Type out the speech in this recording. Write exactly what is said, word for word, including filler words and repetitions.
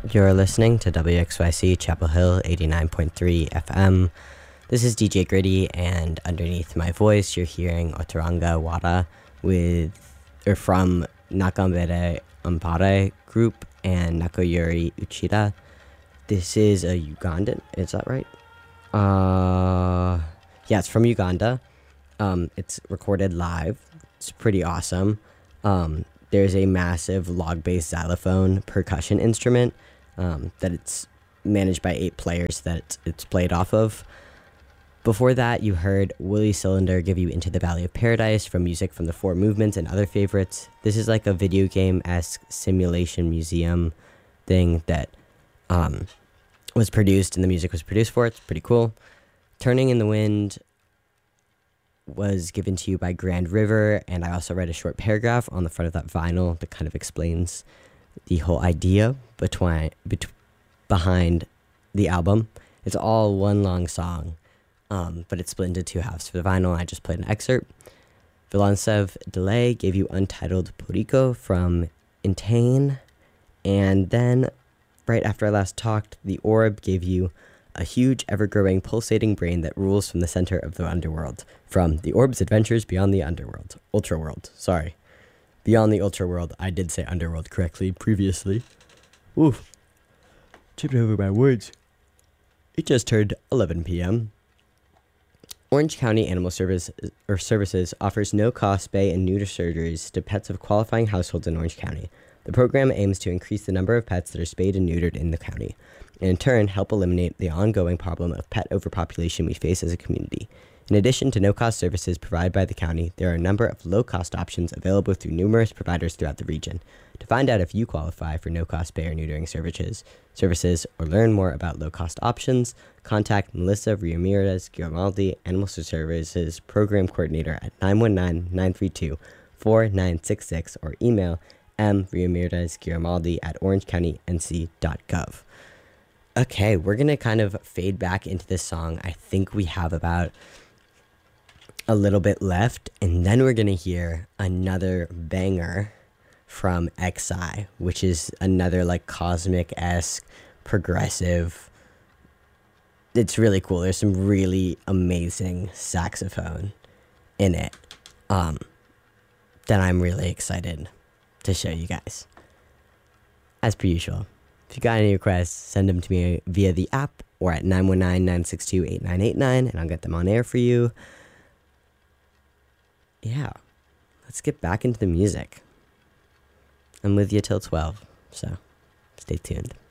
You're listening to W X Y C Chapel Hill eighty-nine point three F M. This is D J Gritty, and underneath my voice, you're hearing Oturanga Wada with, or from Nakambere Ampare group and Nakoyuri Uchida. This is a Ugandan, is that right? Uh, yeah, it's from Uganda. Um, it's recorded live. It's pretty awesome. Um, there's a massive log-based xylophone percussion instrument um, that it's managed by eight players that it's, it's played off of. Before that, you heard Willie Cylinder give you Into the Valley of Paradise from music from the Four Movements and other favorites. This is like a video game-esque simulation museum thing that um, was produced and the music was produced for. It's pretty cool. Turning in the Wind was given to you by Grand River, and I also read a short paragraph on the front of that vinyl that kind of explains the whole idea between, bet- behind the album. It's all one long song, um, but it's split into two halves. For the vinyl, I just played an excerpt. Vilansev Delay gave you Untitled Poriko from Intane, and then right after I last talked, The Orb gave you A Huge, Ever-Growing, Pulsating Brain That Rules from the Center of the Underworld from The Orb's Adventures Beyond the Underworld. Ultraworld, sorry. Beyond the Ultraworld. I did say Underworld correctly previously. Oof. Tripped over my words. It just turned eleven p.m. Orange County Animal Service or Services offers no-cost spay and neuter surgeries to pets of qualifying households in Orange County. The program aims to increase the number of pets that are spayed and neutered in the county, and in turn help eliminate the ongoing problem of pet overpopulation we face as a community. In addition to no-cost services provided by the county, there are a number of low-cost options available through numerous providers throughout the region. To find out if you qualify for no-cost spay or neutering services, services, or learn more about low-cost options, contact Melissa Ramirez Giramaldi, Animal Services Program Coordinator at nine one nine, nine three two, four nine six six or email m ramirez giramaldi at orange county n c dot gov. Okay, we're going to kind of fade back into this song. I think we have about a little bit left, and then we're going to hear another banger from X I, which is another like cosmic-esque, progressive. It's really cool. There's some really amazing saxophone in it um, that I'm really excited to show you guys. As per usual, if you got any requests, send them to me via the app or at nine one nine, nine six two, eight nine eight nine, and I'll get them on air for you. Yeah, let's get back into the music. I'm with you till twelve, so stay tuned.